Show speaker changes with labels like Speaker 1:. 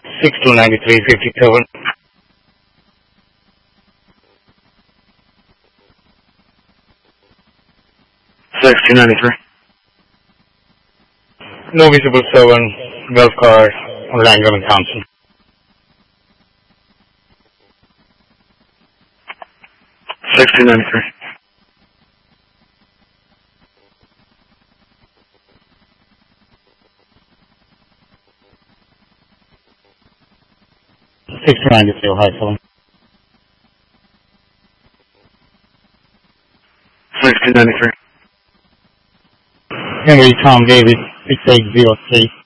Speaker 1: 629357.
Speaker 2: 6293.
Speaker 1: No visible 7, golf car on Langham and Thompson.
Speaker 2: 6293.
Speaker 1: 6293, Ohio 7.
Speaker 2: 6293.
Speaker 1: Henry Tom David 6803.